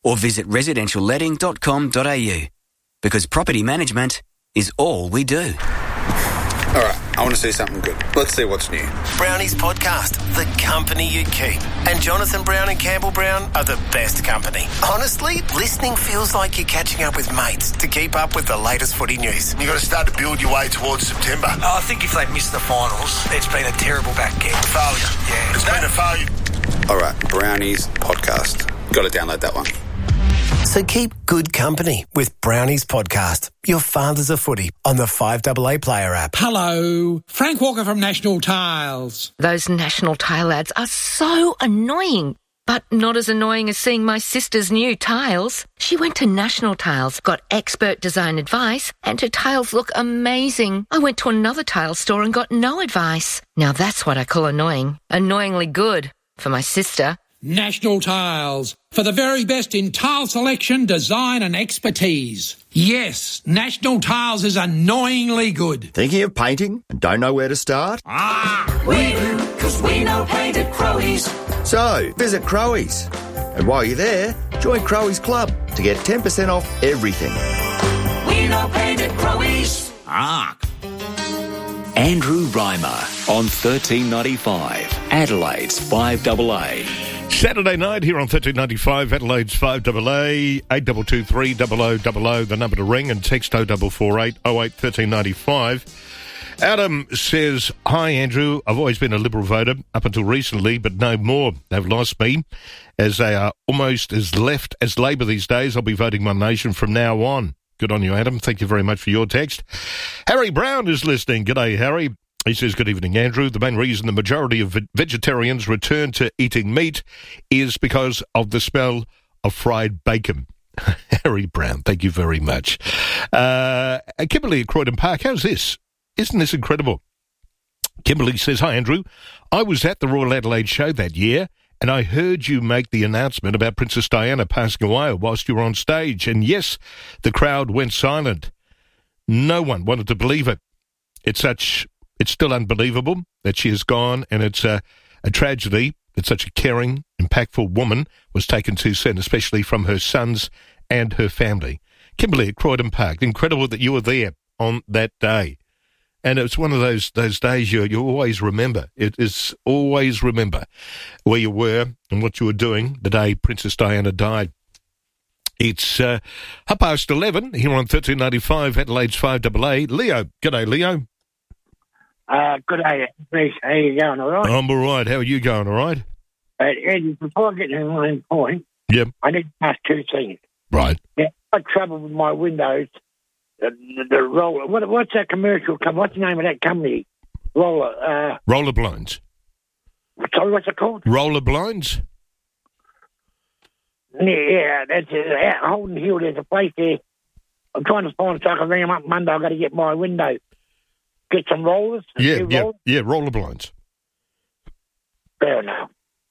or visit residentialletting.com.au, because property management is all we do. All right, I want to see something good. Let's see what's new. Brownie's podcast, The Company You Keep. And Jonathan Brown and Campbell Brown are the best company. Honestly, listening feels like you're catching up with mates to keep up with the latest footy news. You've got to start to build your way towards September. I think if they miss the finals, it's been a terrible back end. Failure. Yeah. It's been a failure. All right, Brownie's podcast. Got to download that one. So keep good company with Brownie's podcast, Your Father's a Footy, on the 5AA Player app. Hello, Frank Walker from National Tiles. Those National Tile ads are so annoying, but not as annoying as seeing my sister's new tiles. She went to National Tiles, got expert design advice, and her tiles look amazing. I went to another tile store and got no advice. Now that's what I call annoying. Annoyingly good for my sister. National Tiles, for the very best in tile selection, design and expertise. Yes, National Tiles is annoyingly good. Thinking of painting and don't know where to start? We do, because we know paint at Crowies. So, visit Crowies. And while you're there, join Crowies Club to get 10% off everything. We know paint at Crowies. Andrew Reimer on 1395, Adelaide's 5AA. Saturday night here on 1395, Adelaide's 5AA, 8223 0000, the number to ring, and text 0448 08 1395. Adam says, hi Andrew, I've always been a Liberal voter up until recently, but no more. They've lost me, as they are almost as left as Labor these days. I'll be voting One Nation from now on. Good on you, Adam. Thank you very much for your text. Harry Brown is listening. G'day, Harry. He says, good evening, Andrew. The main reason the majority of vegetarians return to eating meat is because of the smell of fried bacon. Harry Brown, thank you very much. Kimberly at Croydon Park, how's this? Isn't this incredible? Kimberly says, hi, Andrew. I was at the Royal Adelaide show that year, and I heard you make the announcement about Princess Diana passing away whilst you were on stage. And yes, the crowd went silent. No one wanted to believe it. It's still unbelievable that she is gone, and it's a tragedy that such a caring, impactful woman was taken too soon, especially from her sons and her family. Kimberly at Croydon Park, incredible that you were there on that day. And it's one of those days you always remember. It is always remember where you were and what you were doing the day Princess Diana died. It's 11:30 here on 1395, Adelaide's 5AA. Leo, g'day, Leo. Good day, Chris. How you going, all right? I'm all right. How are you going, all right? Eddie, before I get to the main point, yep. I need to ask two things. Right. Yeah, I've got trouble with my windows. The roller. What's that commercial company? What's the name of that company? Roller. Roller blinds. Sorry, what's it called? Roller blinds? Yeah, that's out Holden Hill. There's a place there. I'm trying to find so I can ring them up Monday. I've got to get my window. Get some rollers? Yeah, roller blinds. Fair enough.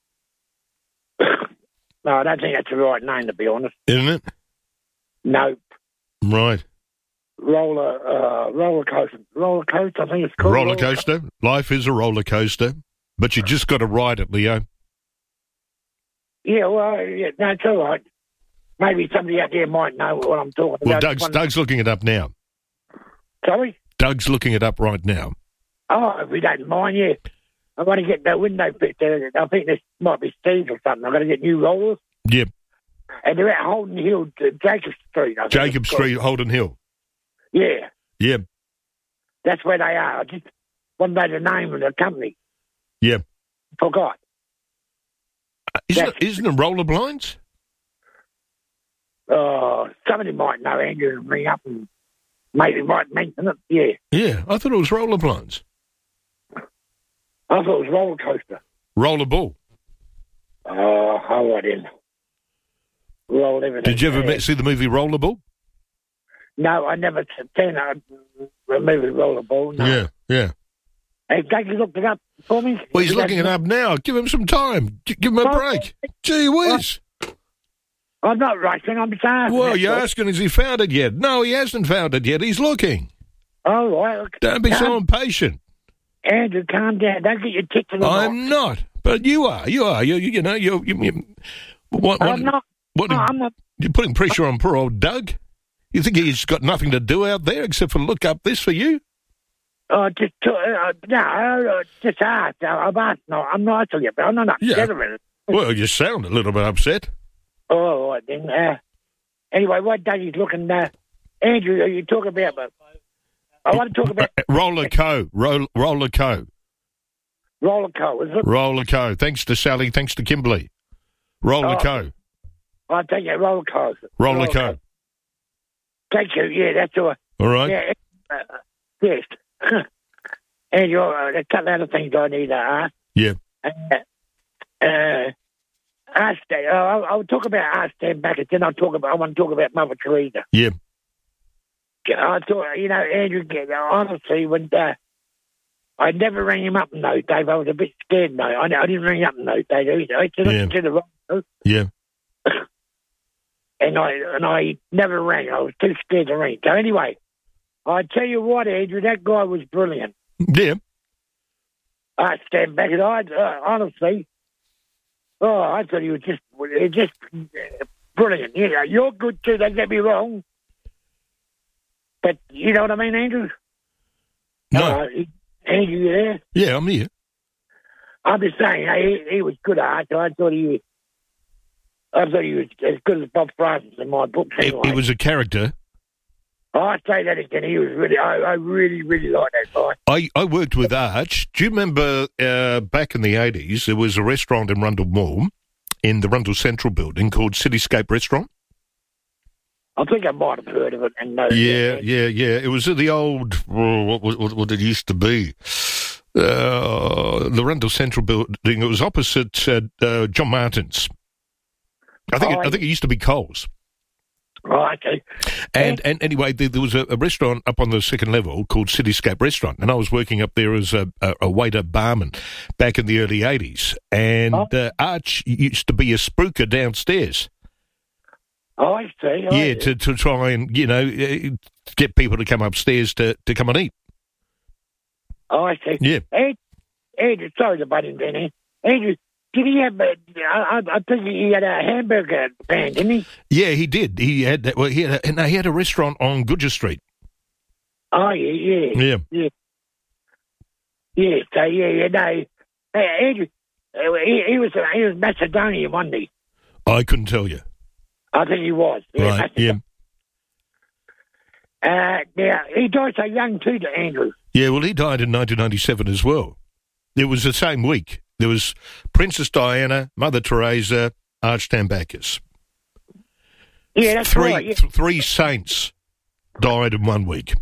No, I don't think that's the right name, to be honest. Isn't it? Nope. Right. Roller coaster. Roller coaster, I think it's called. Roller coaster. Life is a roller coaster, but you just got to ride it, Leo. Yeah, well, no, it's all right. Maybe somebody out there might know what I'm talking Well, about. Doug's looking it up now. Sorry? Doug's looking it up right now. Oh, if you don't mind, yeah. I've got to get that window fixed. I think this might be Steve's or something. I've got to get new rollers. Yep. And they're at Holden Hill, Jacob Street. Jacob Street, Holden Hill. Yeah. Yep. That's where they are. I just want to know the name of the company. Yep. Forgot. Isn't it roller blinds? Somebody might know, Andrew, and ring up and maybe might mention it. Yeah. Yeah, I thought it was roller blinds. I thought it was roller coaster. Roller ball. How I didn't. Roll everything. Did you ever see the movie Rollerball? No, I never seen a movie Rollerball. No. Yeah. Hey, Doug, you looked it up for me? Well, he's looking it up now. Give him some time. Give him a break. Gee whiz. I'm not rushing. I'm just asking. Well, you're asking, has he found it yet? No, he hasn't found it yet. He's looking. Oh, right. Don't be so impatient. Andrew, calm down. Don't get your tick to the I'm not. But you are. You know, you I'm not. What? I'm not. You're putting pressure on poor old Doug? You think he's got nothing to do out there except for look up this for you? Just ask. I've asked. No, I'm not actually, but I'm not upset about it. Well, you sound a little bit upset. Oh, all right, then. Anyway, what Dougie's looking... Andrew, you talk about... I want to talk about... Roller Co. Roller Co. Roller Co, is it? Roller Co. Thanks to Sally, thanks to Kimberley. Roller Co. I'll take it, Roller Co. Roller Co. Thank you, yeah, that's all. All right. Yeah, yes. Andrew, there's a couple other things I need to ask. Yeah. I'll talk about Art Stan Backus, then I want to talk about Mother Teresa. Yeah. I thought, Andrew, honestly, when I never rang him up in those days, I was a bit scared. No, I didn't ring up in those days. I said, to the wrong. Yeah. And I never rang. I was too scared to ring. So anyway, I tell you what, Andrew, that guy was brilliant. Yeah. Art Stan Backus, honestly. Oh, I thought he was just brilliant. You're good too, don't get me wrong. But you know what I mean, Andrew? No. Andrew, you there? Yeah, I'm here. I'm just saying, he was good at art, so I thought he was as good as Bob Francis in my books anyway. He was a character. I say that again. He was really, I really, really like that guy. I worked with Arch. Do you remember back in the 80s, there was a restaurant in Rundle Mall, in the Rundle Central building, called Cityscape Restaurant? I think I might have heard of it. And yeah. It was at the old, what it used to be, the Rundle Central building. It was opposite John Martin's. I think it used to be Coles. Oh, okay. And anyway, there was a restaurant up on the second level called Cityscape Restaurant, and I was working up there as a waiter barman back in the early 80s. And Arch used to be a spruiker downstairs. Oh, I see. Yeah, to try and, get people to come upstairs to come and eat. Oh, I see. Yeah. Andrew, sorry to butt in there. Andrew, did he have? I think he had a hamburger van, didn't he? Yeah, he did. He had that. Well, he had a restaurant on Goodger Street. Oh yeah. So no. Andrew, he was Macedonian, wasn't he? I couldn't tell you. I think he was. Yeah, right. Yeah. Now he died so young too, Andrew. Yeah. Well, he died in 1997 as well. It was the same week. There was Princess Diana, Mother Teresa, Art Stan Backus. Yeah, that's right. Yeah. Three saints died in 1 week.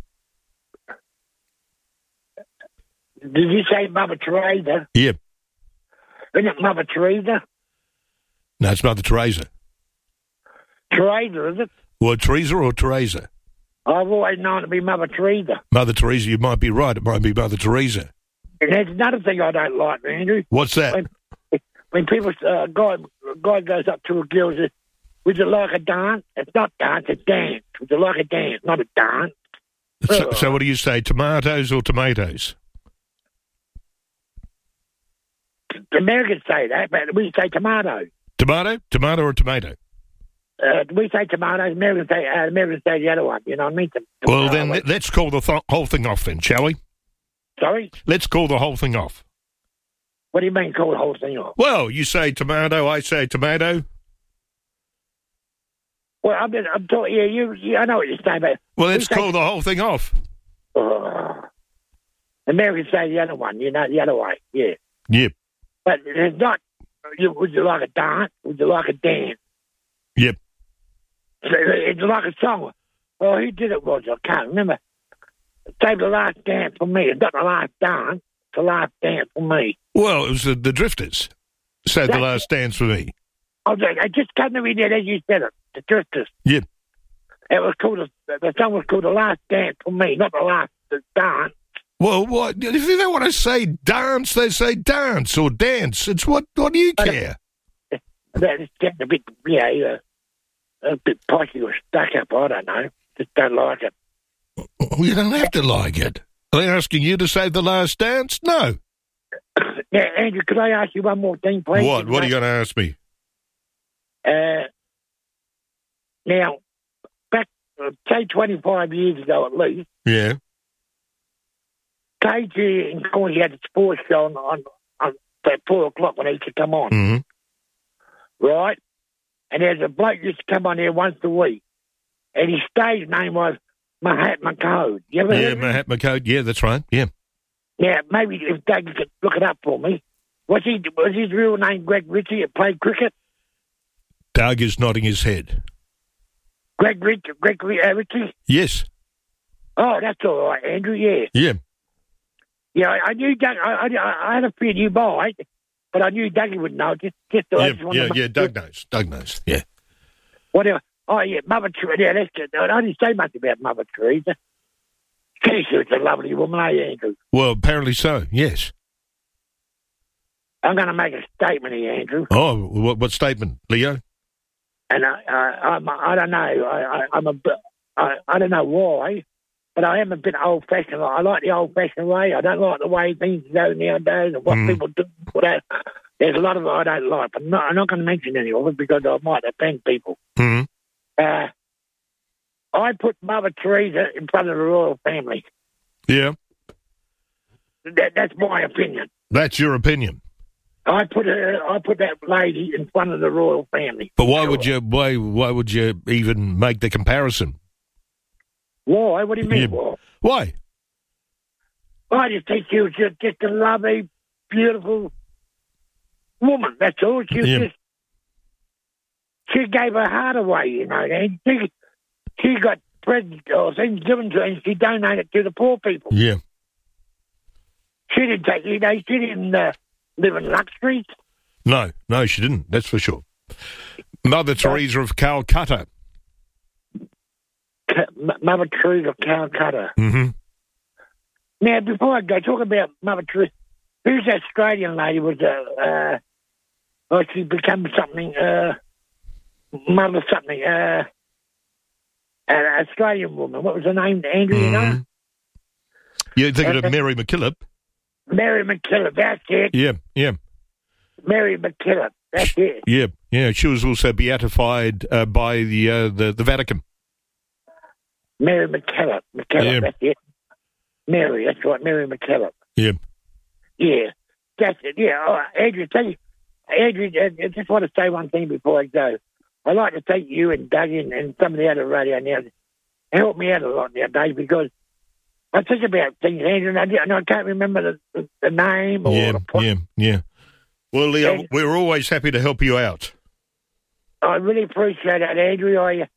Did you say Mother Teresa? Yeah. Isn't it Mother Teresa? No, it's Mother Teresa. Teresa, is it? Well, Teresa or Teresa? I've always known it to be Mother Teresa. Mother Teresa, you might be right. It might be Mother Teresa. And there's another thing I don't like, Andrew. What's that? When people, guy goes up to a girl and says, would you like a dance? It's not dance, it's dance. Would you like a dance, not a dance? So what do you say, tomatoes or tomatoes? The Americans say that, but we say tomato. Tomato? Tomato or tomato? We say tomatoes, Americans say the other one, you know what I mean? Well, then let's call the whole thing off then, shall we? Sorry? Let's call the whole thing off. What do you mean call the whole thing off? Well, you say tomato, I say tomato. Well, I'm talking, I know what you're saying, but... Well, let's call the whole thing off. Americans say the other one, the other way, yeah. Yep. But it's not, would you like a dance? Would you like a dance? Yep. It's like a song. Oh, who did it was? I can't remember. Save the last dance for me. It's not the last dance. It's the last dance for me. Well, it was the Drifters. Save the last dance for me. I just came to me there as you said it. The Drifters. Yep. It was called, the song was called The Last Dance for Me, not The Last Dance. What? If they want to say dance, they say dance or dance. It's what do you care? It's getting a bit, a bit pocky or stuck up. I don't know. Just don't like it. You don't have to like it. Are they asking you to say the last dance? No. Now, Andrew, could I ask you one more thing, please? What? What are you going to ask me? Now, back, say 25 years ago at least, Yeah. KG in Cornwall had a sports show on at 4 o'clock when he used to come on. Mm-hmm. Right? And there's a bloke used to come on here once a week. And his stage name was Mahatma Code. You ever heard of him? Mahatma Code. Yeah, that's right. Yeah. Now, maybe if Doug could look it up for me. Was his real name Greg Ritchie that played cricket? Doug is nodding his head. Greg Ritchie? Yes. Oh, that's all right, Andrew, yeah. Yeah. Yeah, I knew Doug. I had a feeling you might, but I knew Dougie would know. Doug knows. Doug knows. Yeah. Whatever. Oh, yeah, Mother Teresa. Yeah, that's good. I didn't say much about Mother Teresa. She was a lovely woman, Andrew? Well, apparently so, yes. I'm going to make a statement here, Andrew. Oh, what statement, Leo? And I don't know. I don't know why, but I am a bit old-fashioned. I like the old-fashioned way. I don't like the way things go nowadays and what people do. There's a lot of it I don't like, but I'm not going to mention any of it because I might offend people. Mm-hmm. I put Mother Teresa in front of the royal family. Yeah. That's my opinion. That's your opinion. I put that lady in front of the royal family. But why would you even make the comparison? Why? What do you mean? Yeah. Why? I just think she was just a lovely, beautiful woman. That's all. She gave her heart away, you know. And she got presents or things given to her, and she donated to the poor people. Yeah. She didn't take, she didn't live in luxury. No, she didn't. That's for sure. Mother Teresa of Calcutta. Mother Teresa of Calcutta. Mm-hmm. Now, before I go, talk about Mother Teresa. Who's that Australian lady? She became something, Mother something, an Australian woman. What was her name, Andrew, you know? You're thinking of Mary MacKillop? Mary MacKillop, that's it. Yeah. Mary MacKillop, that's it. Yeah. She was also beatified by the Vatican. Mary MacKillop, that's it. Mary, that's right, Mary MacKillop. Yeah. Yeah, that's it. Yeah, Andrew, I just want to say one thing before I go. I'd like to thank you and Doug and some of the other radio now. Help me out a lot nowadays because I think about things, Andrew, and I can't remember the name or the point. Yeah. Well, Leo, we're always happy to help you out. I really appreciate that, Andrew.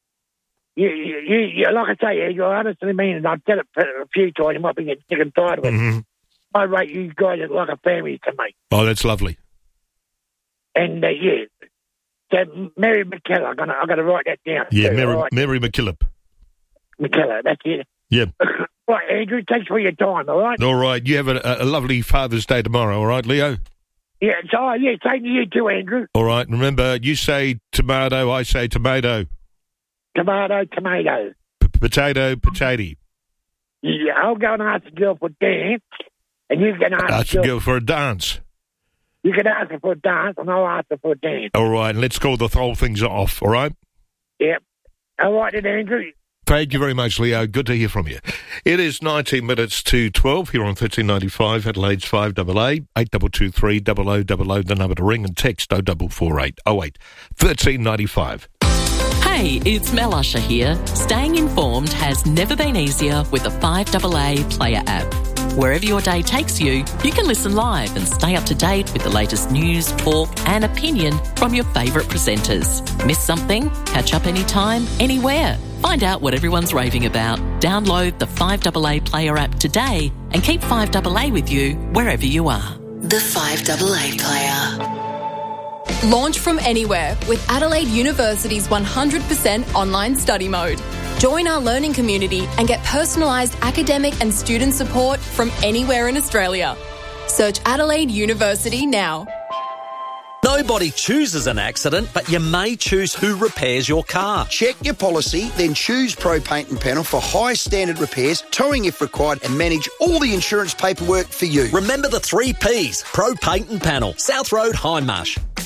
You like I say, Andrew, I honestly mean it. I've said it a few times. You might be getting sick and tired of it. Mm-hmm. I rate you guys like a family to me. Oh, that's lovely. And, so Mary MacKillop, I've got to write that down. Yeah, Mary MacKillop. MacKillop, that's it. Yeah. Right, Andrew, thanks for your time, all right? All right, you have a lovely Father's Day tomorrow, all right, Leo? Yeah, same to you too, Andrew. All right, remember, you say tomato, I say tomato. Tomato. Potato. Yeah, I'll go and ask the girl for a dance, and you can ask the girl for a dance. You can ask her for a dance, and I'll ask her for a dance. All right, let's call the whole things off, all right? Yep. All right then, Andrew. Thank you very much, Leo. Good to hear from you. It is 19 minutes to 12 here on 1395 Adelaide's 5AA, 8223 0000, the number to ring and text 0448 08 1395. Hey, it's Mel Usher here. Staying informed has never been easier with the 5AA Player app. Wherever your day takes you, you can listen live and stay up to date with the latest news, talk and opinion from your favourite presenters. Miss something? Catch up anytime, anywhere. Find out what everyone's raving about. Download the 5AA Player app today and keep 5AA with you wherever you are. The 5AA Player. Launch from anywhere with Adelaide University's 100% online study mode. Join our learning community and get personalised academic and student support from anywhere in Australia. Search Adelaide University now. Nobody chooses an accident, but you may choose who repairs your car. Check your policy, then choose Pro Paint and Panel for high standard repairs, towing if required, and manage all the insurance paperwork for you. Remember the 3 Ps. Pro Paint and Panel, South Road, Hindmarsh.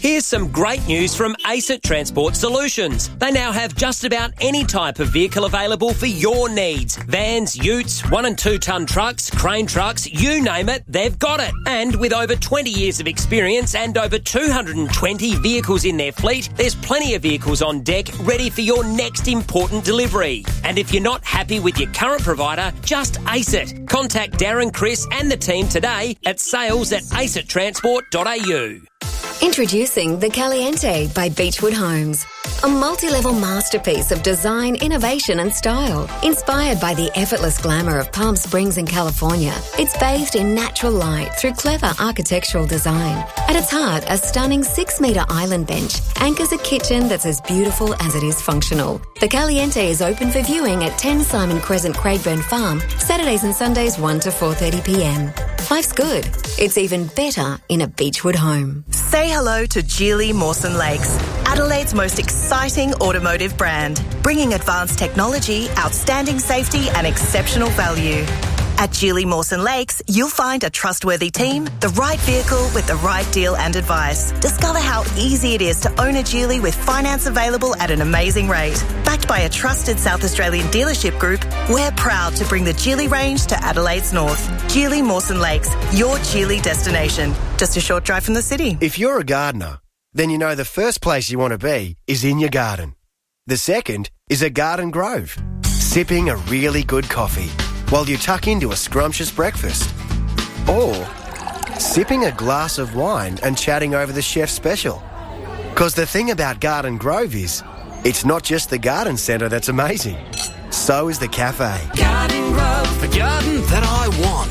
Here's some great news from ACET Transport Solutions. They now have just about any type of vehicle available for your needs. Vans, utes, 1 and 2 tonne trucks, crane trucks, you name it, they've got it. And with over 20 years of experience and over 220 vehicles in their fleet, there's plenty of vehicles on deck ready for your next important delivery. And if you're not happy with your current provider, just ace it. Contact Darren, Chris and the team today at sales@acetransport.au. Introducing the Caliente by Beechwood Homes. A multi-level masterpiece of design, innovation and style. Inspired by the effortless glamour of Palm Springs in California, it's bathed in natural light through clever architectural design. At its heart, a stunning 6-metre island bench anchors a kitchen that's as beautiful as it is functional. The Caliente is open for viewing at 10 Simon Crescent, Craigburn Farm, Saturdays and Sundays 1 to 4:30pm. Life's good. It's even better in a Beechwood home. Say hello to Geely Mawson Lakes, Adelaide's most exciting automotive brand, bringing advanced technology, outstanding safety and exceptional value. At Geely Mawson Lakes, you'll find a trustworthy team, the right vehicle with the right deal and advice. Discover how easy it is to own a Geely with finance available at an amazing rate. Backed by a trusted South Australian dealership group, we're proud to bring the Geely range to Adelaide's north. Geely Mawson Lakes, your Geely destination. Just a short drive from the city. If you're a gardener, then you know the first place you want to be is in your garden. The second is a garden grove, sipping a really good coffee while you tuck into a scrumptious breakfast. Or sipping a glass of wine and chatting over the chef's special. Because the thing about Garden Grove is, it's not just the garden centre that's amazing. So is the cafe. Garden Grove, the garden that I want.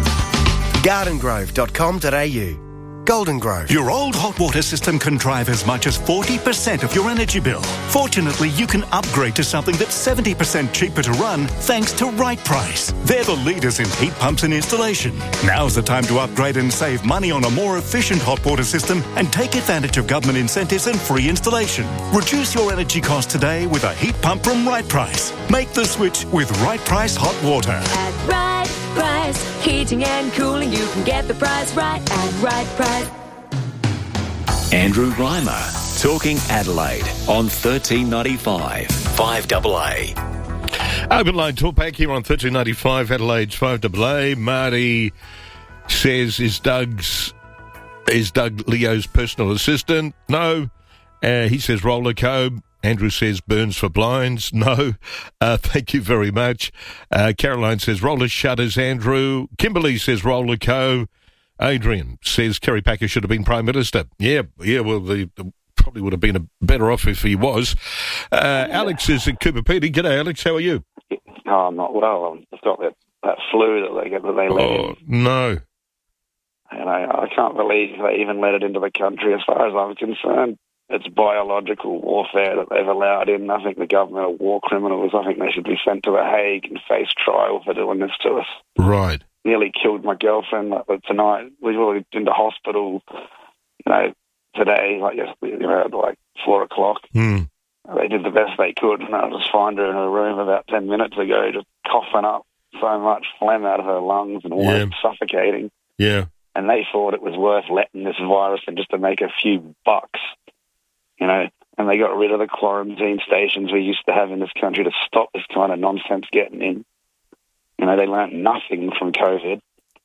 gardengrove.com.au. Golden Grove. Your old hot water system can drive as much as 40% of your energy bill. Fortunately, you can upgrade to something that's 70% cheaper to run thanks to Right Price. They're the leaders in heat pumps and installation. Now's the time to upgrade and save money on a more efficient hot water system and take advantage of government incentives and free installation. Reduce your energy cost today with a heat pump from Right Price. Make the switch with Right Price Hot Water. At Right Price, heating and cooling, you can get the price right at Right Price. Andrew Reimer, talking Adelaide on 1395 5AA. Open line talkback here on 1395 Adelaide's 5AA. Marty says, is Doug Leo's personal assistant? No. He says roller cobe. Andrew says burns for blinds. No. Thank you very much. Caroline says roller shutters, Andrew. Kimberly says roller co. Adrian says Kerry Packer should have been Prime Minister. Yeah, well, the probably would have been better off if he was. Alex is in Cooper Pedy. G'day, Alex. How are you? Oh, I'm not well. I've got that flu that they let in. Oh, no. And I can't believe they even let it into the country as far as I'm concerned. It's biological warfare that they've allowed in. I think the government are war criminals. I think they should be sent to The Hague and face trial for doing this to us. Right. Nearly killed my girlfriend tonight. We were into hospital, today, at 4 o'clock. Mm. They did the best they could, and I just find her in her room about 10 minutes ago, just coughing up so much phlegm out of her lungs and almost suffocating. Yeah. And they thought it was worth letting this virus in just to make a few bucks, and they got rid of the quarantine stations we used to have in this country to stop this kind of nonsense getting in. They learnt nothing from COVID.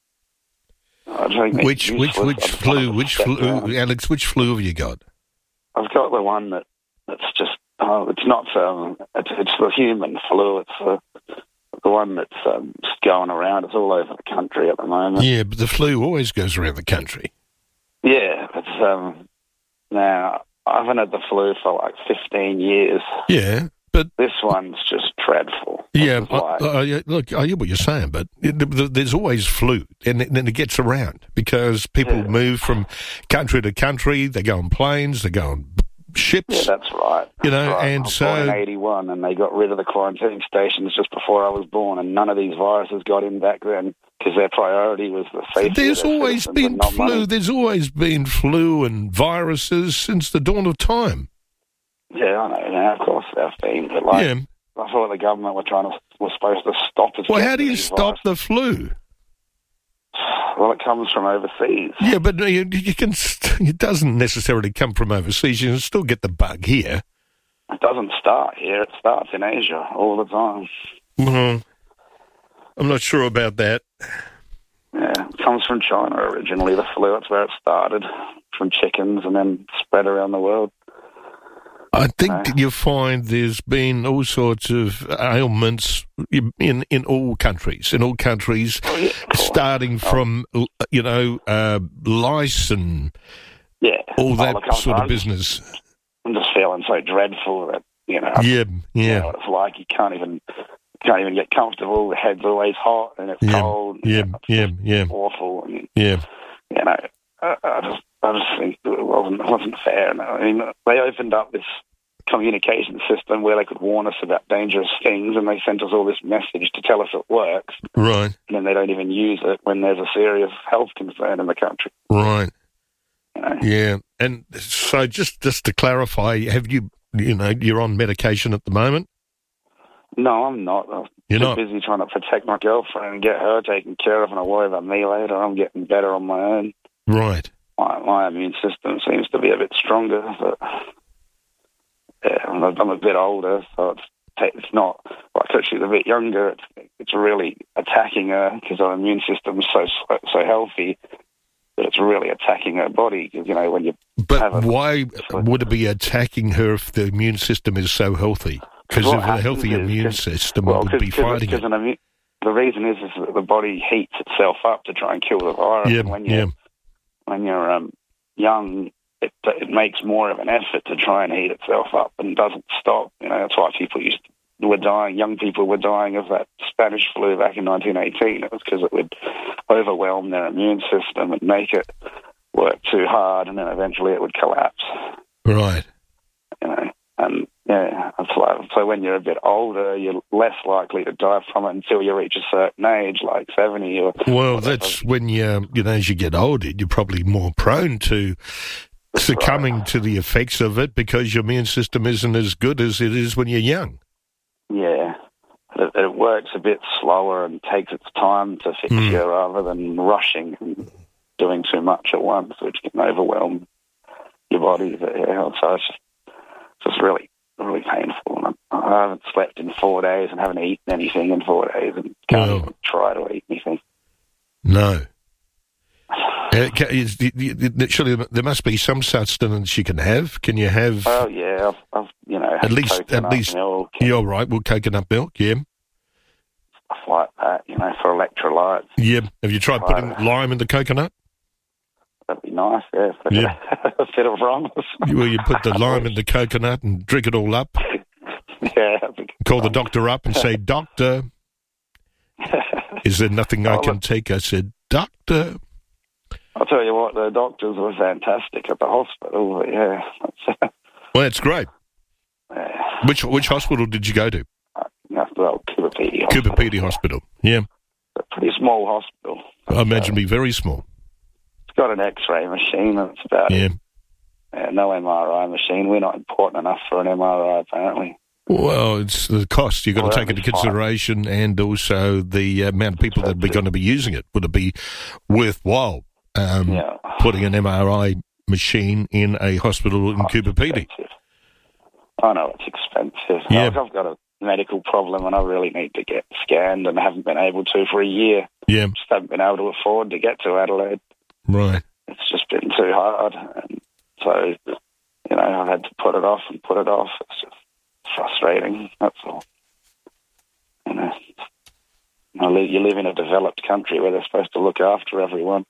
Which flu, Alex, which flu have you got? I've got the one that's just, it's not, it's the human flu. It's the one that's just going around. It's all over the country at the moment. Yeah, but the flu always goes around the country. Yeah, it's, now, I haven't had the flu for 15 years. Yeah, but this one's just dreadful. Yeah, look, I hear what you're saying, but there's always flu, and then it gets around because people move from country to country. They go on planes, they go on ships. Yeah, that's right. And I was so born in 81, and they got rid of the quarantine stations just before I was born, and none of these viruses got in back then because their priority was the safety. There's always been flu. Money. There's always been flu and viruses since the dawn of time. Yeah, I know. Now, of course, there have been, but I thought the government was supposed to stop us. Well, how do you stop the flu? Well, it comes from overseas. Yeah, but you can. It doesn't necessarily come from overseas. You can still get the bug here. It doesn't start here. It starts in Asia all the time. Well, I'm not sure about that. Yeah, it comes from China originally, the flu. That's where it started, from chickens, and then spread around the world. I think you find there's been all sorts of ailments in all countries. In all countries, starting from, lice and all that sort of business. I'm just feeling so dreadful that, Yeah. You know what it's like. You can't even get comfortable. The head's always hot and it's cold. Yeah. Awful. And, yeah. You know, I just think it wasn't fair. No. I mean, they opened up this communication system where they could warn us about dangerous things, and they sent us all this message to tell us it works. Right. And then they don't even use it when there's a serious health concern in the country. Right. Yeah. And so just to clarify, have you're on medication at the moment? No, I'm not. I'm too busy trying to protect my girlfriend and get her taken care of, and I worry about me later. I'm getting better on my own. Right. My immune system seems to be a bit stronger, but I'm a bit older, so it's not like she's a bit younger. It's really attacking her because her immune system is so healthy that it's really attacking her body. Because when you why would it be attacking her if the immune system is so healthy? Because if a healthy immune system would be fighting it. The reason is that the body heats itself up to try and kill the virus. Yeah, and when you're young, it makes more of an effort to try and heat itself up and doesn't stop. That's why young people were dying of that Spanish flu back in 1918. It was because it would overwhelm their immune system and make it work too hard, and then eventually it would collapse. Right. And that's why. So when you're a bit older, you're less likely to die from it until you reach a certain age, like 70 or. Well, that's when as you get older, you're probably more prone to succumbing to the effects of it because your immune system isn't as good as it is when you're young. Yeah. It works a bit slower and takes its time to fix you rather than rushing and doing too much at once, which can overwhelm your body. So it's just really, really painful. And I haven't slept in 4 days and haven't eaten anything in 4 days and can't even try to eat anything. No. Surely there must be some sustenance you can have. Can you have? Oh yeah, I've at least milk. You're right. Well, coconut milk, yeah. Stuff like that, for electrolytes. Yeah. Have you tried putting lime in the coconut? That'd be nice, yeah. A bit of rum. Well, you put the lime in the coconut and drink it all up. Yeah. Call the doctor up and say, "Doctor, is there nothing I can take?" I said, "Doctor." I'll tell you what, the doctors were fantastic at the hospital. Yeah. Well, that's great. Which hospital did you go to? Well, Coober Pedy Hospital. Coober Pedy Hospital, yeah. A pretty small hospital. I imagine it'd be very small. It's got an X-ray machine, and it's about it. No MRI machine. We're not important enough for an MRI, apparently. Well, it's the cost you've got to take into consideration, and also the amount of people that are going to be using it. Would it be worthwhile putting an MRI machine in a hospital in Coober Pedy? I know it's expensive. Yeah. I've got a medical problem and I really need to get scanned and haven't been able to for a year. Yeah. Just haven't been able to afford to get to Adelaide. Right. It's just been too hard. And so, I've had to put it off and put it off. It's just frustrating, that's all. You live in a developed country where they're supposed to look after everyone.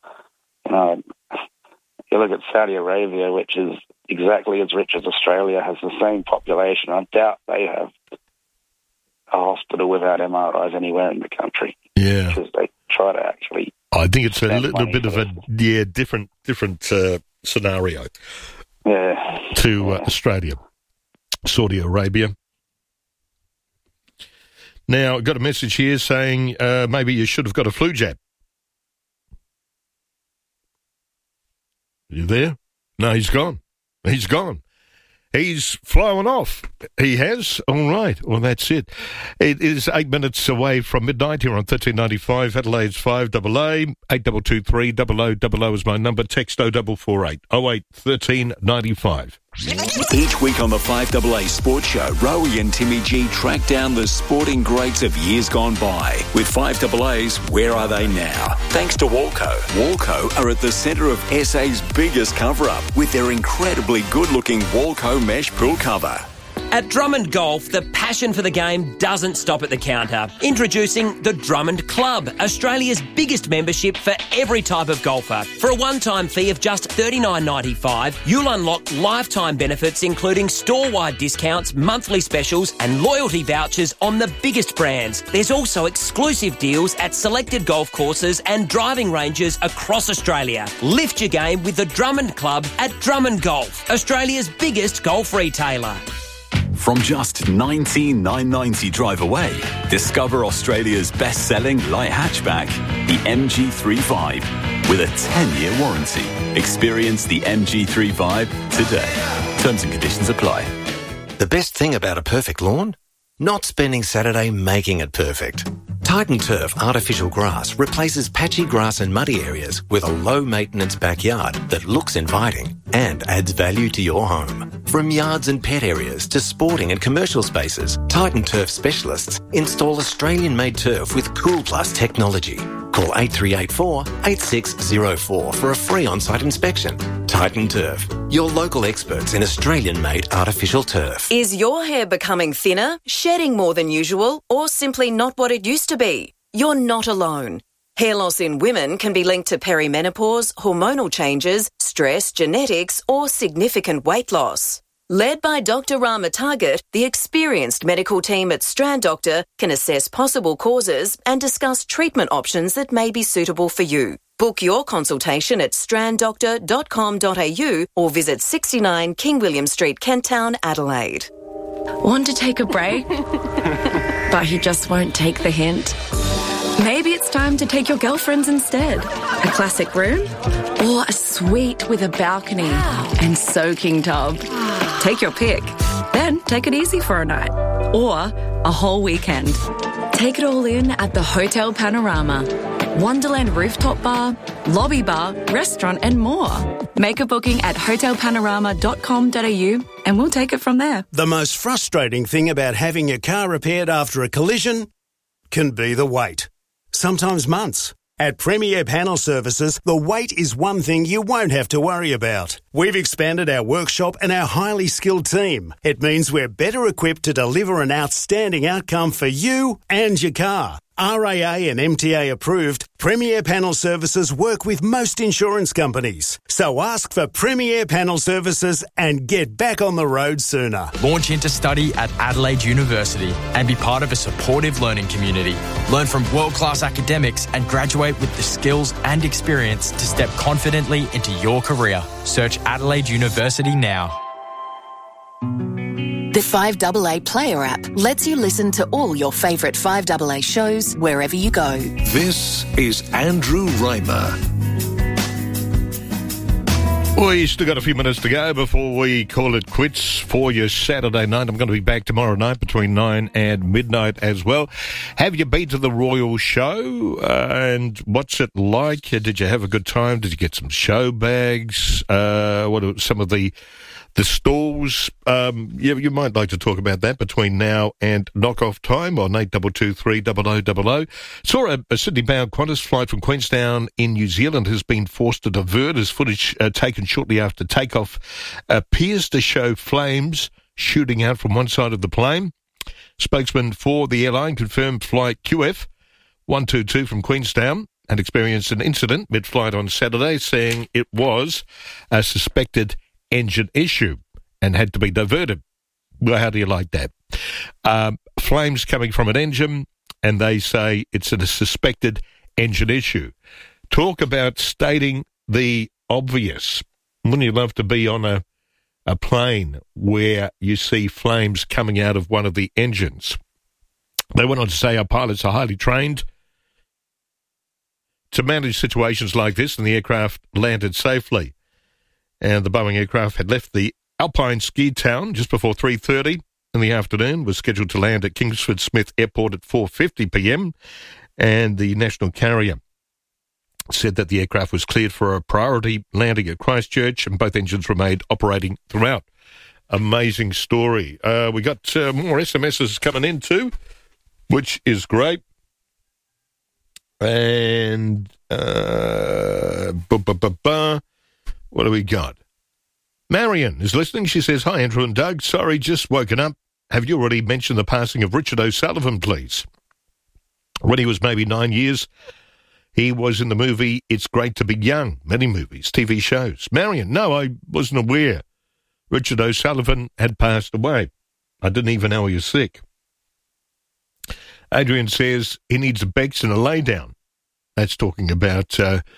You look at Saudi Arabia, which is exactly as rich as Australia, has the same population. I doubt they have a hospital without MRIs anywhere in the country. Yeah. Because they try to actually... I think it's a little bit of a different scenario to Australia, Saudi Arabia. Now, I've got a message here saying maybe you should have got a flu jab. You there? No, he's gone. He's gone. He's flowing off. He has? All right. Well, that's it. It is 8 minutes away from midnight here on 1395 Adelaide's 5AA. 8223 0000 is my number. Text 0448 08 1395. Each week on the 5AA Sports Show, Rowie and Timmy G track down the sporting greats of years gone by. With 5AA's Where Are They Now? Thanks to Walco. Walco are at the centre of SA's biggest cover-up with their incredibly good-looking Walco mesh pool cover. At Drummond Golf, the passion for the game doesn't stop at the counter. Introducing the Drummond Club, Australia's biggest membership for every type of golfer. For a one-time fee of just $39.95, you'll unlock lifetime benefits including store-wide discounts, monthly specials and loyalty vouchers on the biggest brands. There's also exclusive deals at selected golf courses and driving ranges across Australia. Lift your game with the Drummond Club at Drummond Golf, Australia's biggest golf retailer. From just $19,990 drive away, discover Australia's best-selling light hatchback, the MG35, with a 10-year warranty. Experience the MG35 today. Terms and conditions apply. The best thing about a perfect lawn? Not spending Saturday making it perfect. Titan Turf artificial grass replaces patchy grass and muddy areas with a low-maintenance backyard that looks inviting and adds value to your home. From yards and pet areas to sporting and commercial spaces, Titan Turf specialists install Australian-made turf with Cool Plus technology. Call 8384 8604 for a free on-site inspection. Titan Turf, your local experts in Australian-made artificial turf. Is your hair becoming thinner, shedding more than usual, or simply not what it used to be? You're not alone. Hair loss in women can be linked to perimenopause, hormonal changes, stress, genetics, or significant weight loss. Led by Dr. Rama Target, the experienced medical team at Strand Doctor can assess possible causes and discuss treatment options that may be suitable for you. Book your consultation at stranddoctor.com.au or visit 69 King William Street, Kent Town, Adelaide. Want to take a break? But he just won't take the hint. Maybe it's time to take your girlfriends instead. A classic room or a suite with a balcony and soaking tub. Take your pick. Then take it easy for a night or a whole weekend. Take it all in at the Hotel Panorama. Wonderland rooftop bar, lobby bar, restaurant and more. Make a booking at hotelpanorama.com.au and we'll take it from there. The most frustrating thing about having your car repaired after a collision can be the wait. Sometimes months. At Premier Panel Services, the wait is one thing you won't have to worry about. We've expanded our workshop and our highly skilled team. It means we're better equipped to deliver an outstanding outcome for you and your car. RAA and MTA approved, Premier Panel Services work with most insurance companies. So ask for Premier Panel Services and get back on the road sooner. Launch into study at Adelaide University and be part of a supportive learning community. Learn from world-class academics and graduate with the skills and experience to step confidently into your career. Search Adelaide University now. The 5AA Player app lets you listen to all your favourite 5AA shows wherever you go. This is Andrew Reimer. We still got a few minutes to go before we call it quits for your Saturday night. I'm going to be back tomorrow night between 9 and midnight as well. Have you been to the Royal Show? And what's it like? Did you have a good time? Did you get some show bags? What are some of the stalls? You might like to talk about that between now and knock-off time on 8223 0000. Saw a Sydney-bound Qantas flight from Queenstown in New Zealand has been forced to divert as footage taken shortly after takeoff appears to show flames shooting out from one side of the plane. Spokesman for the airline confirmed flight QF 122 from Queenstown had experienced an incident mid-flight on Saturday, saying it was a suspected engine issue and had to be diverted. Well, how do you like that? Flames coming from an engine, and they say it's a suspected engine issue. Talk about stating the obvious. Wouldn't you love to be on a plane where you see flames coming out of one of the engines? They went on to say our pilots are highly trained to manage situations like this, and the aircraft landed safely. And the Boeing aircraft had left the Alpine Ski Town just before 3:30 in the afternoon was scheduled to land at Kingsford Smith Airport at 4:50 p.m. and the national carrier said that the aircraft was cleared for a priority landing at Christchurch and both engines remained operating throughout. Amazing story. We got more SMSs coming in too, which is great. And what do we got? Marion is listening. She says, "Hi, Andrew and Doug. Sorry, just woken up. Have you already mentioned the passing of Richard O'Sullivan, please? When he was maybe 9 years, he was in the movie It's Great to Be Young. Many movies, TV shows." Marion, no, I wasn't aware Richard O'Sullivan had passed away. I didn't even know he was sick. Adrian says he needs a Bex and a lay down. That's talking about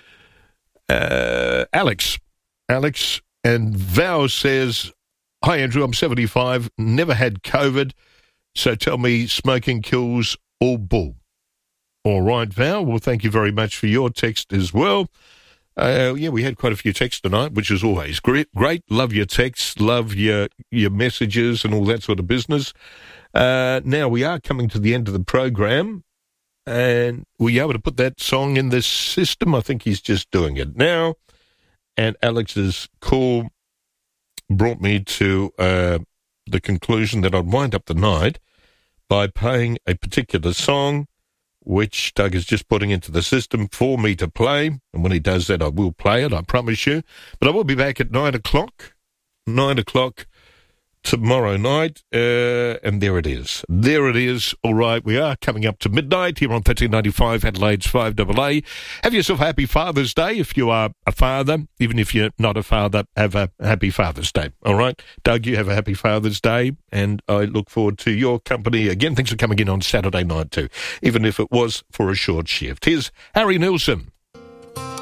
Alex. Alex. And Val says, "Hi, Andrew, I'm 75, never had COVID, so tell me smoking kills all bull." All right, Val. Well, thank you very much for your text as well. We had quite a few texts tonight, which is always great. Love your texts, love your messages and all that sort of business. Now, we are coming to the end of the program, and were you able to put that song in the system? I think he's just doing it now. And Alex's call brought me to the conclusion that I'd wind up the night by playing a particular song, which Doug is just putting into the system for me to play. And when he does that, I will play it, I promise you. But I will be back at 9 o'clock. 9 o'clock tomorrow night, and there it is. There it is. All right, we are coming up to midnight here on 1395 Adelaide's 5AA. Have yourself a happy Father's Day if you are a father. Even if you're not a father, have a happy Father's Day. All right, Doug, you have a happy Father's Day, and I look forward to your company again. Thanks for coming in on Saturday night too, even if it was for a short shift. Here's Harry Nilsson.